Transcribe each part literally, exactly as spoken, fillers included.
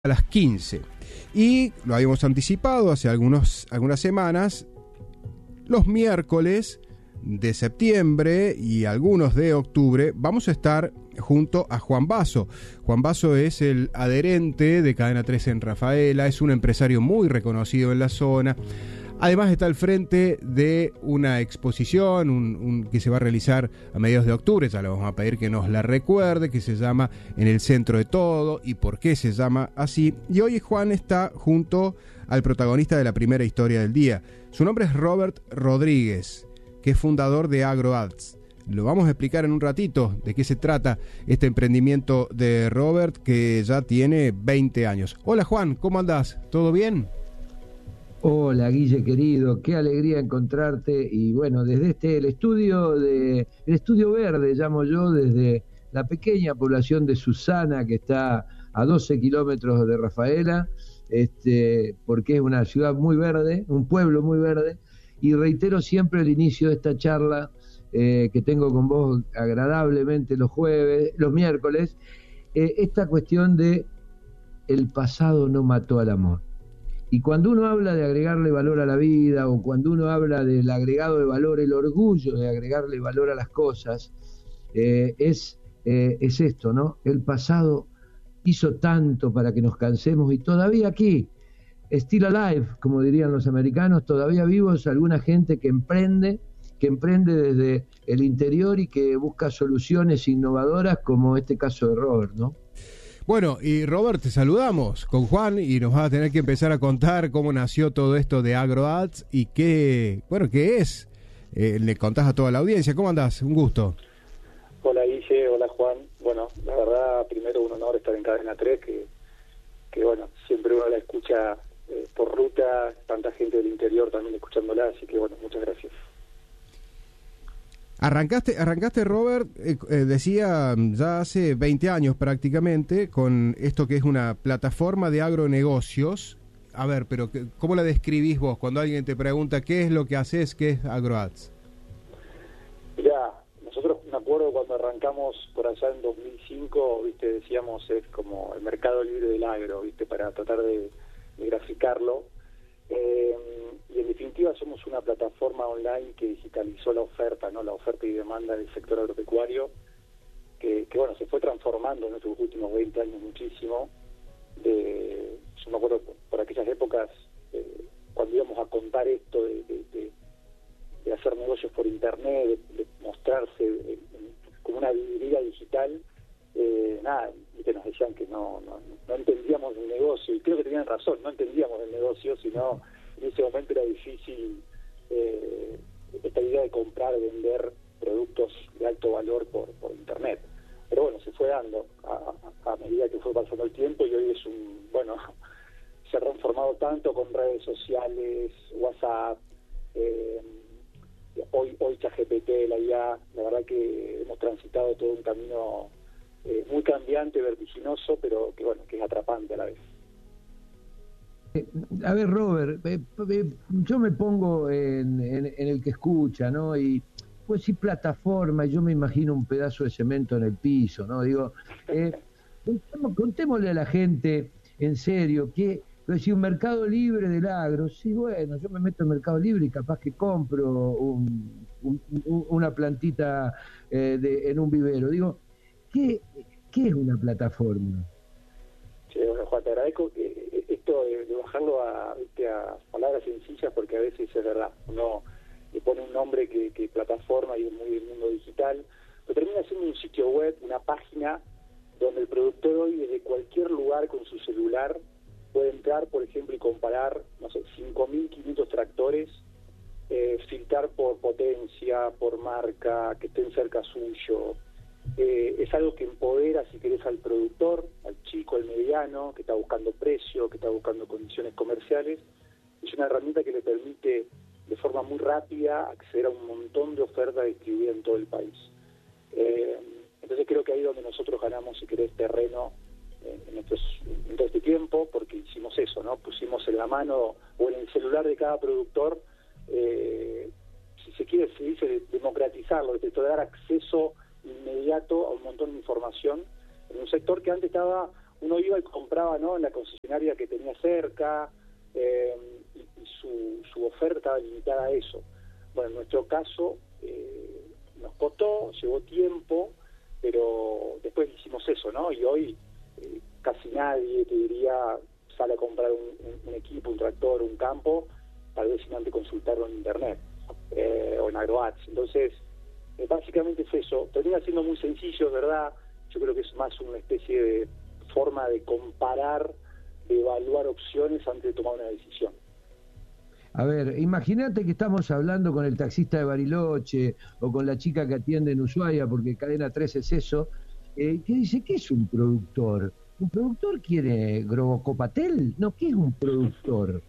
a las quince. Y lo habíamos anticipado hace algunos, algunas semanas, los miércoles de septiembre y algunos de octubre vamos a estar junto a Juan Basso. Juan Basso es el adherente de Cadena tres en Rafaela, es un empresario muy reconocido en la zona. Además está al frente de una exposición un, un, que se va a realizar a mediados de octubre, ya le vamos a pedir que nos la recuerde, que se llama En el Centro de Todo y por qué se llama así. Y hoy Juan está junto al protagonista de la primera historia del día. Su nombre es Robert Rodríguez, que es fundador de AgroAds. Lo vamos a explicar en un ratito de qué se trata este emprendimiento de Robert, que ya tiene veinte años. Hola Juan, ¿cómo andás? ¿Todo bien? Hola Guille querido, qué alegría encontrarte y bueno, desde este el estudio de el estudio verde llamo yo, desde la pequeña población de Susana que está a doce kilómetros de Rafaela, este, porque es una ciudad muy verde, un pueblo muy verde, y reitero siempre el inicio de esta charla eh, que tengo con vos agradablemente los jueves, los miércoles, eh, esta cuestión de el pasado no mató al amor. Y cuando uno habla de agregarle valor a la vida, o cuando uno habla del agregado de valor, el orgullo de agregarle valor a las cosas, eh, es, eh, es esto, ¿no? El pasado hizo tanto para que nos cansemos y todavía aquí, still alive, como dirían los americanos, todavía vivos alguna gente que emprende, que emprende desde el interior y que busca soluciones innovadoras, como este caso de Robert, ¿no? Bueno, y Robert, te saludamos con Juan y nos vas a tener que empezar a contar cómo nació todo esto de AgroAds y qué, bueno, qué es. Eh, le contás a toda la audiencia. ¿Cómo andás? Un gusto. Hola Guille, hola Juan. Bueno, la verdad, primero un honor estar en Cadena tres, que, que bueno, siempre uno la escucha eh, por ruta, tanta gente del interior también escuchándola, así que bueno, muchas gracias. Arrancaste, arrancaste Robert, eh, eh, decía ya hace veinte años prácticamente, con esto que es una plataforma de agronegocios. A ver, pero ¿cómo la describís vos cuando alguien te pregunta qué es lo que haces, qué es AgroAds? Mirá, nosotros me acuerdo cuando arrancamos por allá en dos mil cinco, viste, decíamos es como el mercado libre del agro, viste, para tratar de, de graficarlo. Eh, y en definitiva somos una plataforma online que digitalizó la oferta, ¿no? La oferta y demanda del sector agropecuario, que, que bueno, se fue transformando en estos últimos veinte años muchísimo. De, yo me acuerdo por, por aquellas épocas, eh, cuando íbamos a contar esto de, de, de, de hacer negocios por internet, de, de mostrarse de, de, como una vidriera digital, eh, nada, que nos decían que no, no, no entendíamos el negocio, y creo que tenían razón, no entendíamos el negocio, sino en ese momento era difícil eh, esta idea de comprar, vender productos de alto valor por, por internet. Pero bueno, se fue dando a, a medida que fue pasando el tiempo, y hoy es un, bueno, se ha transformado tanto con redes sociales, WhatsApp, eh, hoy, hoy ChatGPT, la I A, la verdad que hemos transitado todo un camino Eh, muy cambiante, vertiginoso, pero que bueno, que es atrapante a la vez. Eh, a ver, Robert, eh, eh, yo me pongo en, en, en el que escucha, ¿no? Y pues sí, plataforma, yo me imagino un pedazo de cemento en el piso, ¿no? Digo, eh, contémosle a la gente, en serio, que si un mercado libre del agro, sí, bueno, yo me meto en Mercado Libre y capaz que compro un, un, un, una plantita eh, de, en un vivero. Digo, ¿Qué, ¿Qué es una plataforma? Sí, bueno, Juan, te agradezco que esto de, de bajarlo a, a palabras sencillas, porque a veces es verdad, uno le pone un nombre que, que plataforma y es muy del mundo digital, pero termina siendo un sitio web, una página donde el productor hoy desde cualquier lugar con su celular puede entrar, por ejemplo, y comparar, no sé, cinco mil quinientos tractores, eh, filtrar por potencia, por marca, que estén cerca suyo. Eh, es algo que empodera, si querés, al productor, al chico, al mediano, que está buscando precio, que está buscando condiciones comerciales. Es una herramienta que le permite de forma muy rápida acceder a un montón de ofertas distribuidas en todo el país. Eh, entonces creo que ahí es donde nosotros ganamos, si querés, terreno eh, en, estos, en todo este tiempo, porque hicimos eso, ¿no? Pusimos en la mano o en el celular de cada productor, eh, si se quiere, se dice democratizarlo, de dar acceso inmediato a un montón de información en un sector que antes estaba uno iba y compraba, ¿no?, en la concesionaria que tenía cerca, eh, y, y su, su oferta estaba limitada a eso. Bueno, en nuestro caso eh, nos costó, llevó tiempo, pero después hicimos eso, ¿no? Y hoy eh, casi nadie, te diría, sale a comprar un, un, un equipo, un tractor, un campo, tal vez sin antes consultarlo en internet eh, o en AgroAds. Entonces, eh, básicamente es eso. Termina siendo muy sencillo, ¿verdad? Yo creo que es más una especie de forma de comparar, de evaluar opciones antes de tomar una decisión. A ver, imagínate que estamos hablando con el taxista de Bariloche o con la chica que atiende en Ushuaia, porque Cadena tres es eso, eh, que dice, ¿qué es un productor? ¿Un productor quiere Grobocopatel? No, ¿qué es un productor?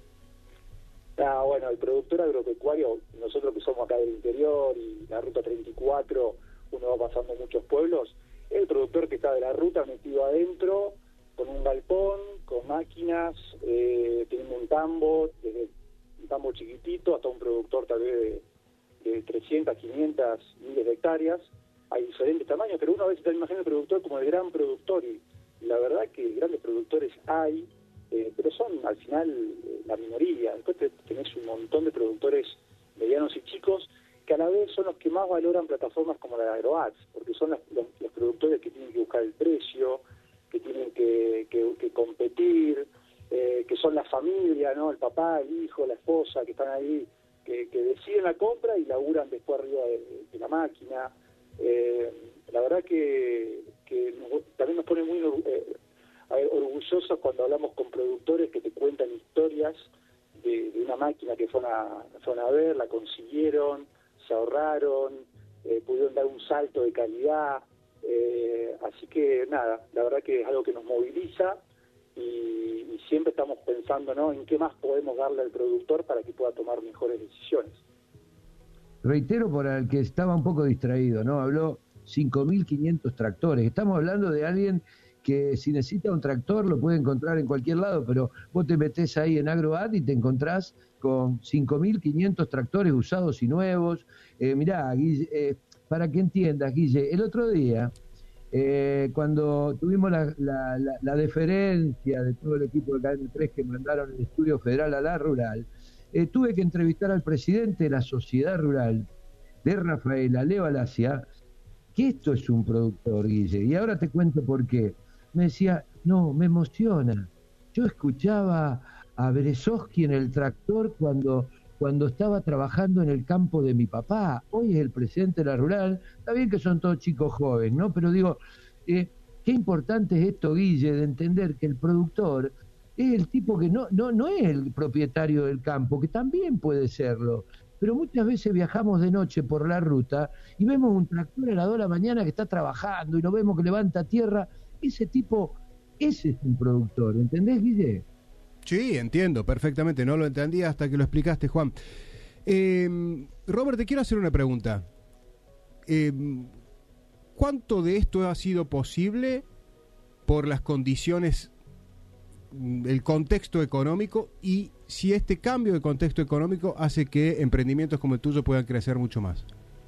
Ah, bueno, el productor agropecuario, nosotros que somos acá del interior y la ruta treinta y cuatro, uno va pasando muchos pueblos, es el productor que está de la ruta metido adentro, con un galpón, con máquinas, eh, teniendo un tambo, desde un tambo chiquitito hasta un productor tal vez de, de trescientas, quinientas, miles de hectáreas. Hay diferentes tamaños, pero uno a veces te imagina el productor como el gran productor, y la verdad que grandes productores hay, eh, pero son al final eh, la minoría. Después te, tenés un montón de productores medianos y chicos que a la vez son los que más valoran plataformas como la de AgroAds, porque son las, los, los productores que tienen que buscar el precio, que tienen que, que, que competir, eh, que son la familia, ¿no? El papá, el hijo, la esposa, que están ahí, que, que deciden la compra y laburan después arriba de, de la máquina. Eh, la verdad que, que nos, también nos pone muy eh, orgullosos cuando hablamos con productores que te cuentan historias de, de una máquina que fueron a, fueron a ver, la consiguieron, se ahorraron, eh, pudieron dar un salto de calidad. Eh, así que nada, la verdad que es algo que nos moviliza y, y siempre estamos pensando, ¿no?, en qué más podemos darle al productor para que pueda tomar mejores decisiones. Reitero para el que estaba un poco distraído, ¿no? Habló cinco mil quinientos tractores. Estamos hablando de alguien que si necesita un tractor lo puede encontrar en cualquier lado, pero vos te metés ahí en AgroAd y te encontrás con cinco mil quinientos tractores usados y nuevos. Eh, mirá, Guille, eh, para que entiendas, Guille, el otro día, eh, cuando tuvimos la, la, la, la deferencia de todo el equipo de Cadena tres que mandaron el estudio federal a la rural, eh, tuve que entrevistar al presidente de la sociedad rural, de Rafaela, Leo Alasia, que esto es un productor, Guille, y ahora te cuento por qué. Me decía, no, me emociona. Yo escuchaba a Berezovsky en el tractor cuando, cuando estaba trabajando en el campo de mi papá. Hoy es el presidente de la rural. Está bien que son todos chicos jóvenes, ¿no? Pero digo, eh, qué importante es esto, Guille, de entender que el productor es el tipo que no, no, no es el propietario del campo, que también puede serlo. Pero muchas veces viajamos de noche por la ruta y vemos un tractor a las dos de la mañana que está trabajando y lo vemos que levanta tierra. Ese tipo, ese es un productor, ¿entendés, Guille? Sí, entiendo perfectamente, no lo entendía hasta que lo explicaste, Juan. Eh, Robert, te quiero hacer una pregunta. Eh, ¿Cuánto de esto ha sido posible por las condiciones, el contexto económico, y si este cambio de contexto económico hace que emprendimientos como el tuyo puedan crecer mucho más?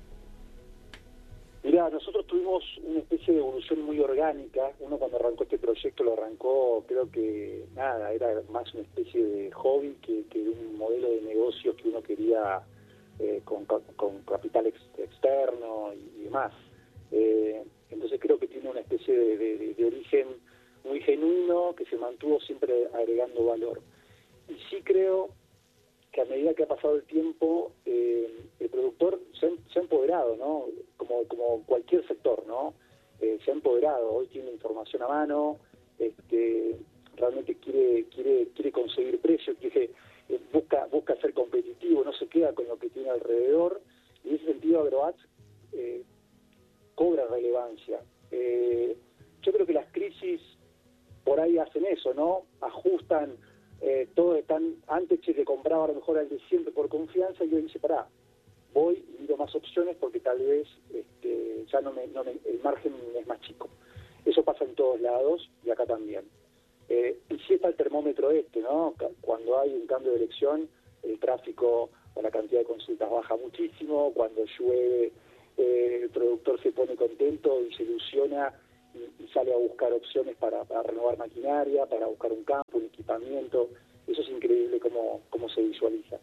Mirá, nosotros tuvimos una especie de evolución muy orgánica. Uno cuando arrancó este proyecto lo arrancó, creo que nada, era más una especie de hobby que, que un modelo de negocios que uno quería eh, con, con capital ex, externo y, y demás. Eh, entonces creo que tiene una especie de, de, de origen muy genuino que se mantuvo siempre agregando valor. Y sí creo que a medida que ha pasado el tiempo, eh, el productor se ha, se ha empoderado, ¿no? Como, como cualquier sector, ¿no? Eh, se ha empoderado, hoy tiene información a mano, este, realmente quiere quiere quiere conseguir precios, quiere, eh, busca busca ser competitivo, no se queda con lo que tiene alrededor, y en ese sentido AgroAds eh, cobra relevancia. Eh, yo creo que las crisis por ahí hacen eso, ¿no? Ajustan. Eh, todos están, antes che, que compraba a lo mejor al de siempre por confianza, y yo dice, pará, voy y miro más opciones porque tal vez este, ya no me, no me, el margen es más chico. Eso pasa en todos lados y acá también. Eh, y sí está el termómetro este, ¿no? Cuando hay un cambio de elección, el tráfico o la cantidad de consultas baja muchísimo, cuando llueve eh, el productor se pone contento y se ilusiona y, y sale a buscar opciones para, para renovar maquinaria, para buscar un campo, un equipamiento. Eso es increíble cómo, cómo se visualiza.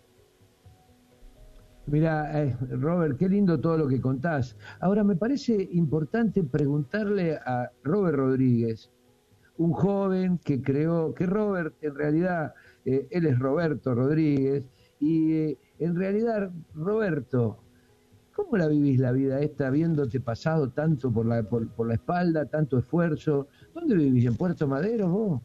Mira, eh, Robert, qué lindo todo lo que contás. Ahora, me parece importante preguntarle a Robert Rodríguez, un joven que creó, que Robert, en realidad, eh, él es Roberto Rodríguez, y eh, en realidad, Roberto, ¿cómo la vivís la vida esta, habiéndote pasado tanto por la, por, por la espalda, tanto esfuerzo? ¿Dónde vivís? ¿En Puerto Madero vos?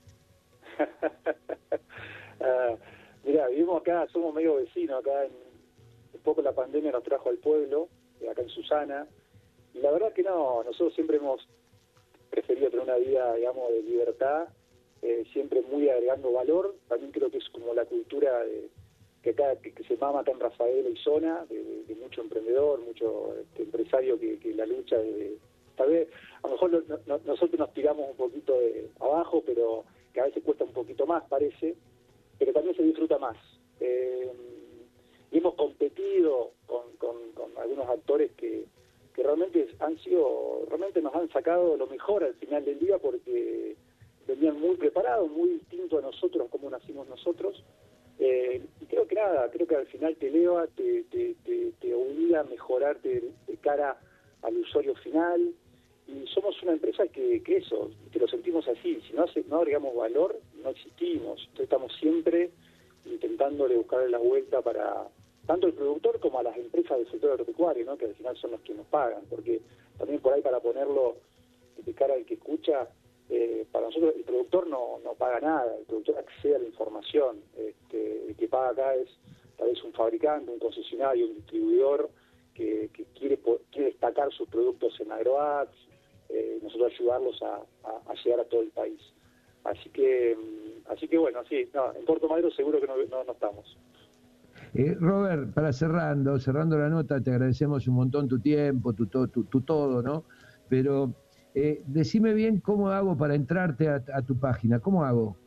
uh, mira, vivimos acá, somos medio vecinos, acá en, un poco la pandemia nos trajo al pueblo, acá en Susana, y la verdad que no, nosotros siempre hemos preferido tener una vida, digamos, de libertad, eh, siempre muy agregando valor. También creo que es como la cultura de, que acá que, que se mama acá en Rafaela y zona, de, de, de mucho emprendedor, mucho este, empresario que, que la lucha de, tal vez, a lo mejor no, no, nosotros nos tiramos un poquito de abajo, pero que a veces cuesta un poquito más, parece, pero también se disfruta más. Eh, y hemos competido con, con, con algunos actores que que realmente han sido, realmente nos han sacado lo mejor al final del día porque venían muy preparados, muy distintos a nosotros, como nacimos nosotros. Eh, y creo que nada, creo que al final te eleva, te, te, te, te obliga a mejorarte de, de cara al usuario final. Y somos una empresa que, que eso, que lo sentimos así. Si no, hace, no agregamos valor, no existimos. Entonces estamos siempre intentándole buscarle la vuelta para tanto el productor como a las empresas del sector agropecuario, ¿no? Que al final son los que nos pagan, porque también por ahí para ponerlo de cara al que escucha, eh, para nosotros el productor no, no paga nada, el productor accede a la información, este, el que paga acá es tal vez un fabricante, un concesionario, un distribuidor que, que quiere, quiere destacar sus productos en AgroAds, eh, nosotros ayudarlos a, a, a llegar a todo el país. Así que, así que bueno, sí, no, en Puerto Madero seguro que no, no, no estamos. Eh, Robert, para cerrando, cerrando la nota, te agradecemos un montón tu tiempo, tu, tu, tu, tu todo, ¿no? Pero eh, decime bien cómo hago para entrarte a, a tu página, ¿cómo hago?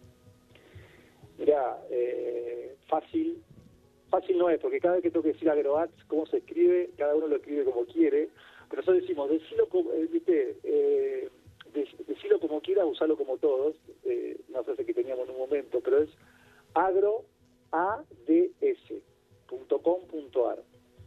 Mirá, eh, fácil, fácil no es, porque cada vez que tengo que decir AgroAds, cómo se escribe, cada uno lo escribe como quiere, pero nosotros decimos, decilo como, eh, ¿viste? Eh, decilo como quieras, usalo como todos, eh, una frase que teníamos en un momento, pero es agro a d s punto com punto a r.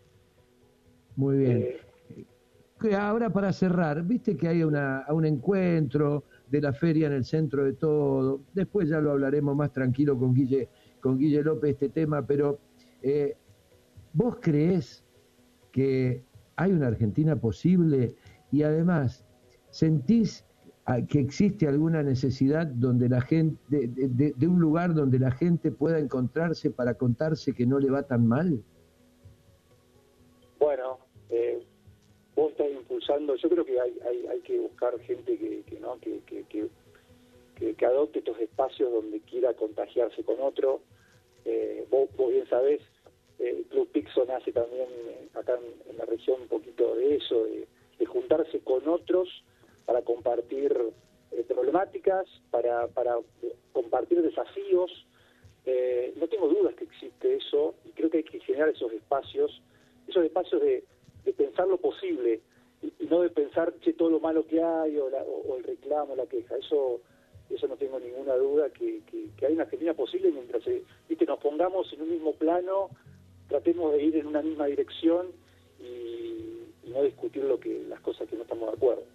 Muy bien. Eh, Ahora para cerrar, viste que hay una, un encuentro de la feria en el centro de todo, después ya lo hablaremos más tranquilo con Guille, con Guille López este tema, pero eh, ¿vos creés que hay una Argentina posible? Y además, ¿sentís que existe alguna necesidad donde la gente de, de, de un lugar donde la gente pueda encontrarse para contarse que no le va tan mal? Bueno, eh, vos estás impulsando, yo creo que hay hay, hay que buscar gente que, que no que que, que que que adopte estos espacios donde quiera contagiarse con otro. Eh, vos, vos bien sabés, eh, el Club Pixo nace también eh, acá en, en la región un poquito de eso, de, de juntarse con otros para compartir eh, problemáticas, para, para compartir desafíos. Eh, no tengo dudas que existe eso, y creo que hay que generar esos espacios, esos espacios de, de pensar lo posible, y, y no de pensar, che, todo lo malo que hay, o, la, o, o el reclamo, la queja. Eso eso no tengo ninguna duda, que, que, que hay una Argentina posible mientras eh, ¿viste? Nos pongamos en un mismo plano, tratemos de ir en una misma dirección, y, y no discutir lo que las cosas que no estamos de acuerdo.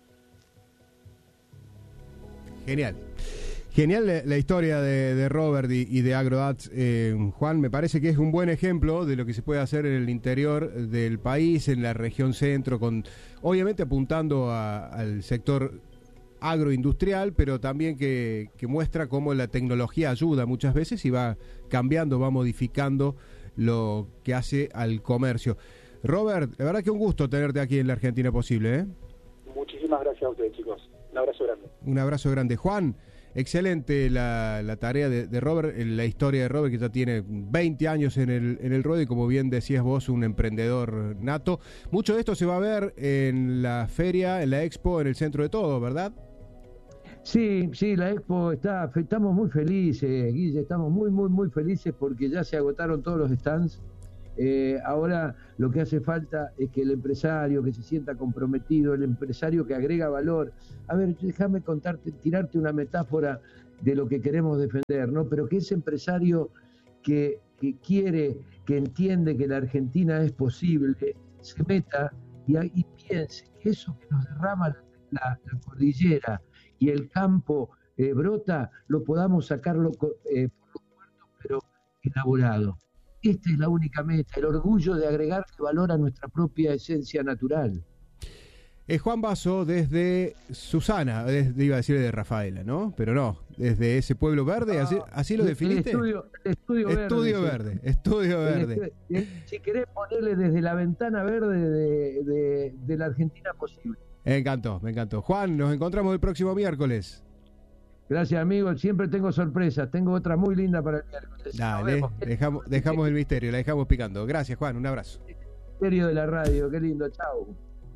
Genial. Genial la, la historia de, de Robert y, y de AgroAds. Eh, Juan, me parece que es un buen ejemplo de lo que se puede hacer en el interior del país, en la región centro, con obviamente apuntando a, al sector agroindustrial, pero también que, que muestra cómo la tecnología ayuda muchas veces y va cambiando, va modificando lo que hace al comercio. Robert, la verdad que un gusto tenerte aquí en la Argentina Posible, ¿eh? Muchísimas gracias a ustedes, chicos. Un abrazo grande. Un abrazo grande. Juan, excelente la, la tarea de, de Robert, la historia de Robert, que ya tiene veinte años en el, en el ruedo y, como bien decías vos, un emprendedor nato. Mucho de esto se va a ver en la feria, en la expo, en el centro de todo, ¿verdad? Sí, sí, la expo está, estamos muy felices, Guille, estamos muy, muy, muy felices porque ya se agotaron todos los stands. Eh, ahora lo que hace falta es que el empresario que se sienta comprometido, el empresario que agrega valor. A ver, déjame contarte, tirarte una metáfora de lo que queremos defender, ¿no? Pero que ese empresario que, que quiere, que entiende que la Argentina es posible, se meta y, y piense que eso que nos derrama la, la cordillera y el campo eh, brota, lo podamos sacarlo eh, por los puertos, pero elaborado. Esta es la única meta, el orgullo de agregarle valor a nuestra propia esencia natural. Es Juan Basso desde Susana, desde, iba a decir de Rafaela, ¿no? Pero no, desde ese pueblo verde, así, así lo definiste. El estudio, el estudio, estudio verde. verde, sí. Estudio verde. El, si querés ponerle desde la ventana verde de, de, de la Argentina posible. Me encantó, me encantó. Juan, nos encontramos el próximo miércoles. Gracias, amigo. Siempre tengo sorpresas. Tengo otra muy linda para el miércoles. Dale, dejamos, dejamos el misterio, la dejamos picando. Gracias, Juan. Un abrazo. El misterio de la radio. Qué lindo. Chao.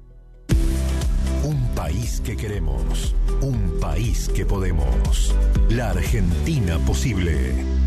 Un país que queremos. Un país que podemos. La Argentina posible.